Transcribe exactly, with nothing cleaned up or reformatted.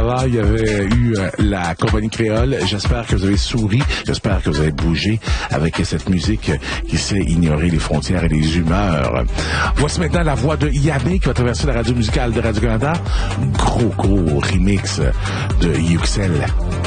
là, il y avait eu euh, la compagnie créole. J'espère que vous avez souri. J'espère que vous avez bougé avec cette musique qui sait ignorer les frontières et les humeurs. Voici maintenant la voix de Yannick qui va traverser la radio musicale de Radio-Canada. Gros, gros remix de Yuxel.